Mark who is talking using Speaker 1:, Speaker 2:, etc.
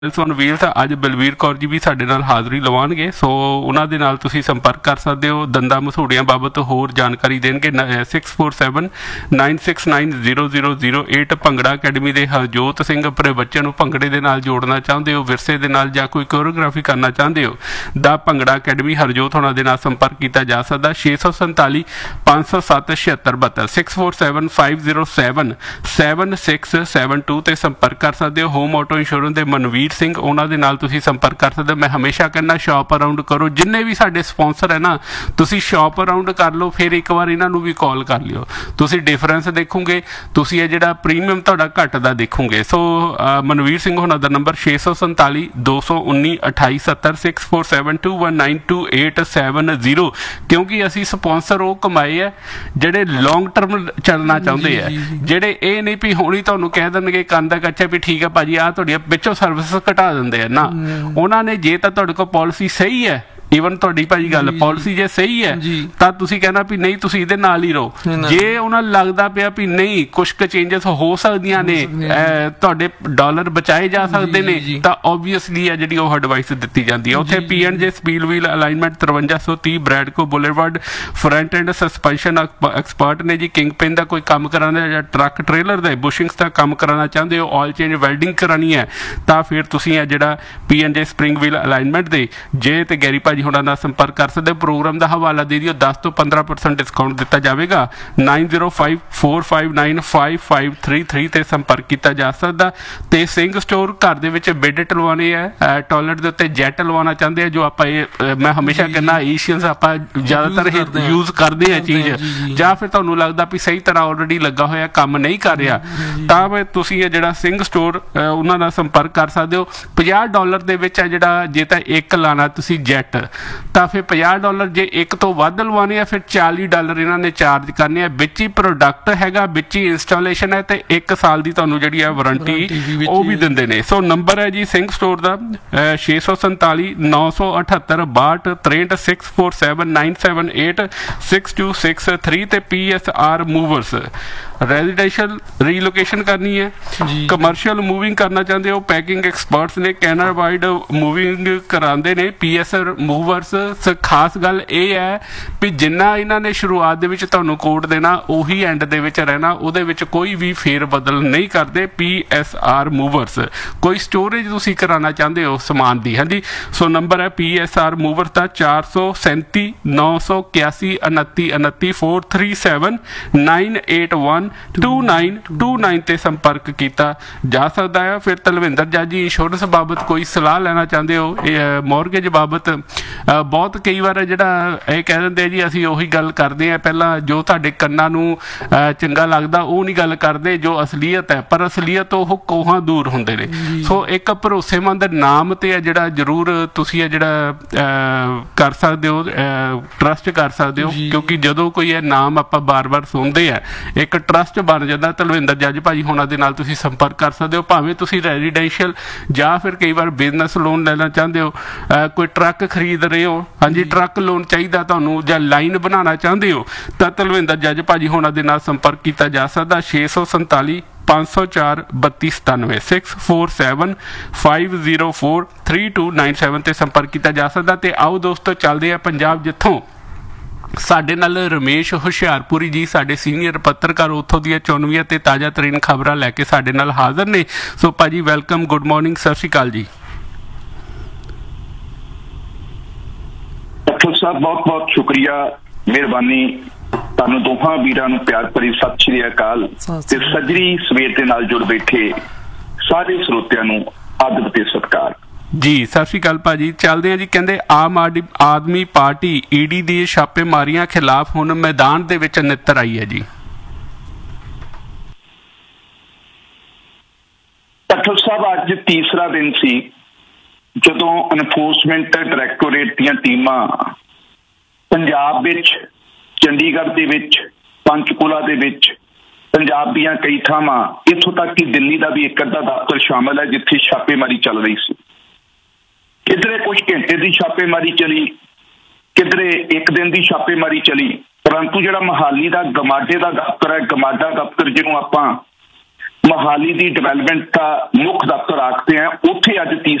Speaker 1: On wheels ਅੱਜ ਬਲਵੀਰ ਕੌਰ ਜੀ ਵੀ ਸਾਡੇ ਨਾਲ ਹਾਜ਼ਰੀ ਲਵਾਉਣਗੇ, ਸੋ ਉਹਨਾਂ ਦੇ ਨਾਲ ਤੁਸੀਂ ਸੰਪਰਕ ਕਰ ਸਕਦੇ ਹੋ। ਦੰਦਾਂ ਮਸੂੜੀਆਂ ਬਾਬਤ ਹੋਰ ਜਾਣਕਾਰੀ ਦੇਣਗੇ। 6479969008 ਭੰਗੜਾ ਅਕੈਡਮੀ ਦੇ ਹਰਜੋਤ ਸਿੰਘ ਆਪਣੇ ਬੱਚਿਆਂ ਨੂੰ ਭੰਗੜੇ ਦੇ ਨਾਲ ਜੋੜਨਾ ਚਾਹੁੰਦੇ ਹੋ, ਵਿਰਸੇ ਦੇ ਨਾਲ ਜਾਂ ਕੋਈ ਕੋਰੀਓਗ੍ਰਾਫੀ ਕਰਨਾ ਚਾਹੁੰਦੇ ਹੋ ਦਾ ਭੰਗੜਾ ਅਕੈਡਮੀ ਹਰਜੋਤ ਹੋਣਾ ਦੇ ਨਾਲ ਸੰਪਰਕ ਕੀਤਾ ਜਾ ਸਕਦਾ। 647 507 7672 6475077672 ਤੇ ਸੰਪਰਕ ਕਰ ਸਕਦੇ ਹੋ। ਹੋਮ ਆਟੋ ਇੰਸ਼ੋਰੈਂਸ ਦੇ ਮਨਵੀਰ ਸਿੰਘ ਉਹਨਾਂ ਦੇ ਨਾਲ ਤੁਸੀਂ ਸੰਪਰਕ ਕਰ ਸਕਦੇ ਹੋ। ਮੈਂ ਹਮੇਸ਼ਾ ਕਹਿੰਦਾ ਸ਼ਾਪ ਅਰਾਊਂਡ ਕਰੋ, ਜਿੰਨੇ ਵੀ ਸਾਡੇ ਸਪਾਂਸਰ ਹੈ ਨਾ ਤੁਸੀਂ ਸ਼ਾਪ ਅਰਾਊਂਡ ਕਰ ਲਓ, ਫਿਰ ਇੱਕ ਵਾਰ ਇਹਨਾਂ ਨੂੰ ਵੀ ਕਾਲ ਕਰ ਲਿਓ, ਤੁਸੀਂ ਡਿਫਰੈਂਸ ਦੇਖੋਗੇ, ਤੁਸੀਂ ਇਹ ਜਿਹੜਾ ਪ੍ਰੀਮੀਅਮ ਤੁਹਾਡਾ ਘਟਦਾ ਦੇਖੋਗੇ। ਸੋ ਮਨਵੀਰ ਸਿੰਘ ਹੋਣਾ ਦਾ ਨੰਬਰ 647 219 2870 6472192870 ਕਿਉਂਕਿ ਅਸੀਂ ਸਪਾਂਸਰ ਉਹ ਕਮਾਏ ਆ ਜਿਹੜੇ ਲੌਂਗ ਟਰਮ ਚੱਲਣਾ ਚਾਹੁੰਦੇ ਆ, ਜਿਹੜੇ ਇਹ ਨਹੀਂ ਵੀ ਹੁਣੀ ਤੁਹਾਨੂੰ ਕਹਿ ਦੇਣਗੇ ਕੰਨ ਦਾ ਕੱਚਾ ਵੀ ਠੀਕ ਆ ਭਾਜੀ ਆਹ ਤੁਹਾਡੀਆਂ ਵਿੱਚੋਂ ਸਰਵਿਸ ਘਟਾ ਦਿੰਦੇ ਆ ਨਾ। ਉਹਨਾਂ ਨੇ ਜੇ ਤਾਂ ਤੁਹਾਡੇ ਕੋਲ ਪਾਲਿਸੀ ਸਹੀ ਹੈ, ਈਵਨ ਤੁਹਾਡੀ ਭਾਜੀ ਗੱਲ ਪਾਲਿਸੀ ਜੇ ਸਹੀ ਹੈ ਤਾਂ ਤੁਸੀਂ ਕਹਿਣਾ ਵੀ ਨਹੀਂ ਤੁਸੀਂ ਇਹਦੇ ਨਾਲ ਹੀ ਰਹੋ। ਜੇ ਉਹਨਾਂ ਨੂੰ ਲੱਗਦਾ ਪਿਆ ਵੀ ਨਹੀਂ ਕੁਛ ਕੁ ਚੇਂਜਸ ਹੋ ਸਕਦੀਆਂ ਨੇ, ਤੁਹਾਡੇ ਡਾਲਰ ਬਚਾਏ ਜਾ ਸਕਦੇ ਨੇ, ਤਾਂ ਓਬਵੀਅਸਲੀ ਆ ਜਿਹੜੀ ਉਹ ਐਡਵਾਈਸ ਦਿੱਤੀ ਜਾਂਦੀ ਹੈ। ਉੱਥੇ P&J ਸਪੀਲ wheel alignment 5330 ਬ੍ਰੈਡਕੋ boulevard front end suspension expert ਨੇ ਜੀ। ਕਿੰਗ ਪਿਨ ਦਾ ਕੋਈ ਕੰਮ ਕਰਾਉਣਾ ਜਾਂ ਟਰੱਕ ਟ੍ਰੇਲਰ ਦਾ ਬੁਸ਼ਿੰਗਸ ਦਾ ਕੰਮ ਕਰਾਉਣਾ ਚਾਹੁੰਦੇ ਹੋ, ਆਇਲ ਚੇਂਜ ਵੈਲਡਿੰਗ ਕਰਾਉਣੀ ਹੈ, ਤਾਂ ਫਿਰ ਤੁਸੀਂ ਆ ਜਿਹੜਾ P&J ਸਪਰਿੰਗ ਵੀਲ ਅਲਾਈਨਮੈਂਟ ਦੇ ਜੇ ਤੇ ਗੈਰੀ ਭਾਜੀ ਹੋਣਾ ਨਾਲ ਸੰਪਰਕ ਕਰ ਸਕਦੇ। ਪ੍ਰੋਗਰਾਮ ਦਾ ਹਵਾਲਾ ਦੇ ਦਿਓ, 10 ਤੋਂ 15% ਡਿਸਕਾਊਂਟ ਦਿੱਤਾ ਜਾਵੇਗਾ। 9054595533 ਤੇ ਸੰਪਰਕ ਕੀਤਾ ਜਾ ਸਕਦਾ। ਤੇ ਸਿੰਘ ਸਟੋਰ ਘਰ ਦੇ ਵਿੱਚ ਬੈੱਡ ਲਵਾਉਣੇ ਆ, ਟਾਇਲਟ ਦੇ ਉੱਤੇ ਜੈਟ ਲਵਾਉਣਾ ਚਾਹੁੰਦੇ ਆ, ਜੋ ਆਪਾਂ ਮੈਂ ਹਮੇਸ਼ਾ ਕਹਿੰਦਾ ਏਸ਼ੀਅਨਸ ਆਪਾਂ ਜ਼ਿਆਦਾਤਰ ਯੂਜ਼ ਕਰਦੇ ਆ ਚੀਜ਼, ਜਾਂ ਫਿਰ ਤੁਹਾਨੂੰ ਲੱਗਦਾ ਵੀ ਸਹੀ ਤਰ੍ਹਾਂ ਆਲਰੇਡੀ ਲੱਗਾ ਹੋਇਆ ਕੰਮ ਨਹੀਂ ਕਰ ਰਿਹਾ, ਤਾਂ ਫਿਰ ਤੁਸੀਂ ਇਹ ਜਿਹੜਾ ਸਿੰਘ ਸਟੋਰ ਉਹਨਾਂ ਨਾਲ ਸੰਪਰਕ ਕਰ ਸਕਦੇ ਹੋ। $50 ਦੇ ਵਿੱਚ ਆ ਜਿਹੜਾ ਜੇ ਤਾਂ ਇੱਕ ਲਾਣਾ ਤੁਸੀਂ ਜੈਟ, ਤਾਂ ਫਿਰ $50 ਜੇ ਇੱਕ ਤੋਂ ਵੱਧ ਲਵਾਉਣੇ ਆ ਫਿਰ $40 ਇਹਨਾਂ ਨੇ ਚਾਰਜ ਕਰਨੇ ਆ। ਵਿੱਚ ਹੀ ਪ੍ਰੋਡਕਟ ਹੈਗਾ, ਵਿੱਚ ਹੀ ਇੰਸਟਾਲੇਸ਼ਨ ਹੈ, ਤੇ 1 ਸਾਲ ਦੀ ਤੁਹਾਨੂੰ ਜਿਹੜੀ ਆ ਵਾਰੰਟੀ ਉਹ ਵੀ ਦਿੰਦੇ ਨੇ। ਸੋ ਨੰਬਰ ਹੈ ਜੀ ਸਿੰਘ ਸਟੋਰ ਦਾ 647 978 62 647978 6263 ਤੇ PSR ਮੂਵਰਸ ਰੈਜ਼ੀਡੈਂਸ਼ੀਅਲ ਰੀਲੋਕੇਸ਼ਨ ਕਰਨੀ ਹੈ, ਕਮਰਸ਼ੀਅਲ ਮੂਵਿੰਗ ਕਰਨਾ ਚਾਹੁੰਦੇ ਹੋ, ਪੈਕਿੰਗ ਐਕਸਪਰਟਸ ਨੇ, ਕੈਨੇਡਾ ਵਾਈਡ ਮੂਵਿੰਗ ਕਰਾਉਂਦੇ ਨੇ PSR ਮੂਵਰਸ। ਖਾਸ ਗੱਲ ਇਹ ਹੈ ਵੀ ਜਿੰਨਾ ਇਹਨਾਂ ਨੇ ਸ਼ੁਰੂਆਤ ਦੇ ਵਿੱਚ ਤੁਹਾਨੂੰ ਕੋਡ ਦੇਣਾ ਉਹੀ ਐਂਡ ਦੇ ਵਿੱਚ ਰਹਿਣਾ, ਉਹਦੇ ਵਿੱਚ ਕੋਈ ਵੀ ਫੇਰ ਬਦਲ ਨਹੀਂ ਕਰਦੇ। PSR ਮੂਵਰਸ ਕੋਈ ਸਟੋਰੇਜ ਤੁਸੀਂ ਕਰਾਉਣਾ ਚਾਹੁੰਦੇ ਹੋ ਸਮਾਨ ਦੀ, ਹਾਂਜੀ। ਸੋ ਨੰਬਰ ਹੈ PSR ਮੂਵਰਸ ਦਾ 437 981 29 29 437 981 2929 ਤੇ ਸੰਪਰਕ ਕੀਤਾ ਜਾ ਸਕਦਾ ਹੈ। ਫਿਰ ਤਲਵਿੰਦਰ ਜਾਜੀ ਇੰਸ਼ੋਰੈਂਸ ਬਾਬਤ ਕੋਈ ਸਲਾਹ ਲੈਣਾ ਚਾਹੁੰਦੇ ਹੋ, ਮੌਰਗੇਜ ਬਾਬਤ ਬਹੁਤ ਕਈ ਵਾਰ ਜਿਹੜਾ ਇਹ ਕਹਿ ਦਿੰਦੇ ਜੀ ਅਸੀਂ ਉਹੀ ਗੱਲ ਕਰਦੇ ਹਾਂ, ਪਹਿਲਾਂ ਜੋ ਤੁਹਾਡੇ ਕੰਨਾਂ ਨੂੰ ਚੰਗਾ ਲੱਗਦਾ ਉਹ ਨਹੀਂ ਗੱਲ ਕਰਦੇ ਜੋ ਅਸਲੀਅਤ ਹੈ, ਪਰ ਅਸਲੀਅਤ ਉਹ ਕੋਹਾਂ ਦੂਰ ਹੁੰਦੇ ਨੇ। ਸੋ ਇੱਕ ਭਰੋਸੇਮੰਦ ਨਾਮ ਤੇ ਹੈ ਜਿਹੜਾ ਜ਼ਰੂਰ ਤੁਸੀਂ ਇਹ ਜਿਹੜਾ ਕਰ ਸਕਦੇ ਹੋ, ਟਰਸਟ ਕਰ ਸਕਦੇ ਹੋ, ਕਿਉਂਕਿ ਜਦੋਂ ਕੋਈ ਇਹ ਨਾਮ ਆਪਾਂ ਬਾਰ-ਬਾਰ ਸੁਣਦੇ ਆ ਇੱਕ ਟਰਸਟ ਬਣ ਜਾਂਦਾ। ਤਲਵਿੰਦਰ ਜੱਜ ਭਾਜੀ ਹੋਣਾ ਦੇ ਨਾਲ ਤੁਸੀਂ ਸੰਪਰਕ ਕਰ ਸਕਦੇ ਹੋ, ਭਾਵੇਂ ਤੁਸੀਂ ਰੈਜ਼ੀਡੈਂਸ਼ੀਅਲ ਜਾਂ ਫਿਰ ਕਈ ਵਾਰ ਬਿਜ਼ਨਸ ਲੋਨ ਲੈਣਾ ਚਾਹੁੰਦੇ ਹੋ, ਕੋਈ ਟਰੱਕ ਖਰੀਦ ਰਹੇ ਹੋ, ਹਾਂਜੀ ਟਰੱਕ ਲੋਨ ਚਾਹੀਦਾ ਤੁਹਾਨੂੰ, ਜਾਂ ਲਾਈਨ ਬਣਾਉਣਾ ਚਾਹੁੰਦੇ ਹੋ, ਤਾਂ ਤਲਵਿੰਦਰ ਜੱਜ ਭਾਜੀ ਹੋਣਾ ਦੇ ਨਾਲ ਸੰਪਰਕ ਕੀਤਾ ਜਾ ਸਕਦਾ। 647 504 3297 647 504 3297 ਤੇ ਸੰਪਰਕ ਕੀਤਾ ਜਾ ਸਕਦਾ। ਤੇ ਆਓ ਦੋਸਤੋ ਚੱਲਦੇ ਆ ਪੰਜਾਬ, ਜਿੱਥੋਂ ਸਾਡੇ ਨਾਲ ਰਮੇਸ਼ ਹੁਸ਼ਿਆਰਪੁਰੀ ਜੀ ਸਾਡੇ ਸੀਨੀਅਰ ਪੱਤਰਕਾਰ ਉੱਥੋਂ ਦੀਆਂ 94 ਤੇ ਤਾਜ਼ਾ ਤਰੀਨ ਖਬਰਾਂ ਲੈ ਕੇ ਸਾਡੇ ਨਾਲ ਹਾਜ਼ਰ ਨੇ। ਸੋ ਭਾਜੀ ਵੈਲਕਮ, ਗੁੱਡ ਮਾਰਨਿੰਗ, ਸਤਿ ਸ਼੍ਰੀ ਅਕਾਲ ਜੀ।
Speaker 2: ਸਾਹਿਬ ਬਹੁਤ ਬਹੁਤ ਸ਼ੁਕਰੀਆ, ਮਿਹਰਬਾਨੀ। ਤੁਹਾਨੂੰ ਦੋਹਾਂ ਵੀਰਾਂ ਨੂੰ ਪਿਆਰ ਭਰੀ ਸਤਿ ਸ਼੍ਰੀ ਅਕਾਲ ਤੇ ਸੱਜਰੀ ਸਵੇਰ ਦੇ ਨਾਲ ਜੁੜ ਬੈਠੇ ਸਾਰੇ ਸਰੋਤਿਆਂ ਨੂੰ ਆਦਬ ਤੇ ਸਤਿਕਾਰ
Speaker 1: ਜੀ। ਸਤਿ ਸ਼੍ਰੀ ਅਕਾਲ ਭਾਜੀ। ਚੱਲਦੇ ਆ ਜੀ। ਕਹਿੰਦੇ ਆਮ ਆਦਮੀ ਪਾਰਟੀ ED ਦੀ ਛਾਪੇਮਾਰੀਆਂ ਖਿਲਾਫ ਹੁਣ ਮੈਦਾਨ ਦੇ ਵਿੱਚ ਨਿੱਤਰ ਆਈ ਹੈ ਜੀ।
Speaker 2: ਡਾਕਟਰ ਸਾਹਿਬ ਅੱਜ ਤੀਸਰਾ ਦਿਨ ਸੀ ਜਦੋਂ ਐਨਫੋਰਸਮੈਂਟ ਡਾਇਰੈਕਟੋਰੇਟ ਦੀਆਂ ਟੀਮਾਂ ਪੰਜਾਬ ਵਿੱਚ, ਚੰਡੀਗੜ੍ਹ ਦੇ ਵਿੱਚ, ਪੰਚਕੂਲਾ ਦੇ ਵਿੱਚ, ਪੰਜਾਬ ਦੀਆਂ ਕਈ ਥਾਵਾਂ, ਇੱਥੋਂ ਤੱਕ ਕਿ ਦਿੱਲੀ ਦਾ ਵੀ ਇੱਕ ਅੱਧਾ ਦਫ਼ਤਰ ਸ਼ਾਮਲ ਹੈ ਜਿੱਥੇ ਛਾਪੇਮਾਰੀ ਚੱਲ ਰਹੀ ਸੀ। ਕਿਧਰੇ ਕੁਝ ਘੰਟੇ ਦੀ ਛਾਪੇਮਾਰੀ ਚਲੀ, ਕਿਧਰੇ ਇੱਕ ਦਿਨ ਦੀ ਛਾਪੇਮਾਰੀ ਚਲੀ, ਪਰੰਤੂ ਜਿਹੜਾ ਮੋਹਾਲੀ ਦਾ ਗਮਾਡੇ ਦਾ ਦਫ਼ਤਰ ਹੈ, ਗਮਾਡਾ ਦਫ਼ਤਰ ਜਿਹਨੂੰ ਆਪਾਂ ਮੋਹਾਲੀ ਦੀ ਡਿਵੈਲਪਮੈਂਟ ਦਾ ਮੁੱਖ ਦਫ਼ਤਰ ਆਖਦੇ ਆ, ਉੱਥੇ ਅੱਜ